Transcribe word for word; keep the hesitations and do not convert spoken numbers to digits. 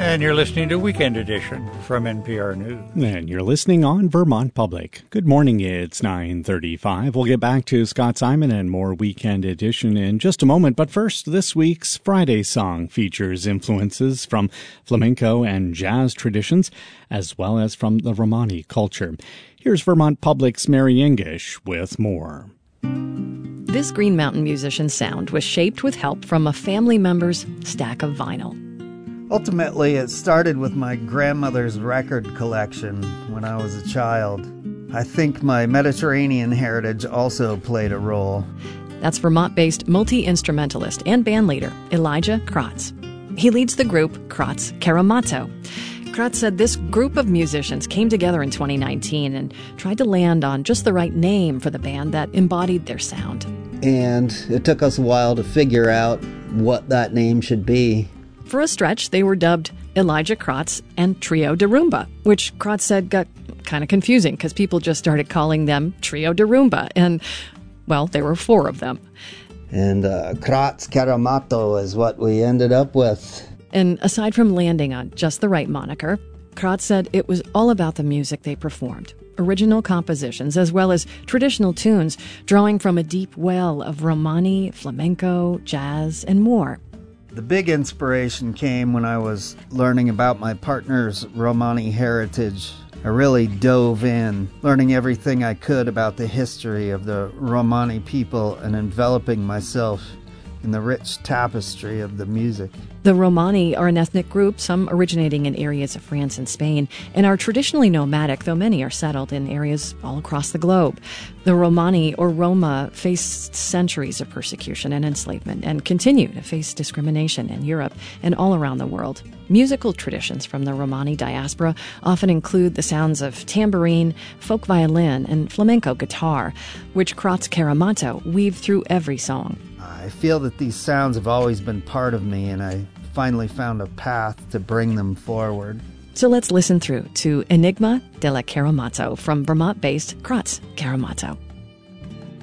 And you're listening to Weekend Edition from N P R News. And you're listening on Vermont Public. Good morning, it's nine thirty-five. We'll get back to Scott Simon and more Weekend Edition in just a moment. But first, this week's Friday song features influences from flamenco and jazz traditions, as well as from the Romani culture. Here's Vermont Public's Mary English with more. This Green Mountain musician's sound was shaped with help from a family member's stack of vinyl. Ultimately, it started with my grandmother's record collection when I was a child. I think my Mediterranean heritage also played a role. That's Vermont-based multi-instrumentalist and bandleader Elijah Kratz. He leads the group Kratz Karamato. Kratz said this group of musicians came together in twenty nineteen and tried to land on just the right name for the band that embodied their sound. And it took us a while to figure out what that name should be. For a stretch, they were dubbed Elijah Kratz and Trio de Rumba, which Kratz said got kind of confusing because people just started calling them Trio de Rumba. And, well, there were four of them. And uh, Kratz Karamato is what we ended up with. And aside from landing on just the right moniker, Kratz said it was all about the music they performed. Original compositions as well as traditional tunes, drawing from a deep well of Romani, flamenco, jazz, and more. The big inspiration came when I was learning about my partner's Romani heritage. I really dove in, learning everything I could about the history of the Romani people and enveloping myself in the rich tapestry of the music. The Romani are an ethnic group, some originating in areas of France and Spain, and are traditionally nomadic, though many are settled in areas all across the globe. The Romani, or Roma, faced centuries of persecution and enslavement and continue to face discrimination in Europe and all around the world. Musical traditions from the Romani diaspora often include the sounds of tambourine, folk violin, and flamenco guitar, which Kratz Karamato weave through every song. I feel that these sounds have always been part of me, and I finally found a path to bring them forward. So let's listen through to Enigma de la Karamato from Vermont-based Kratz Karamato.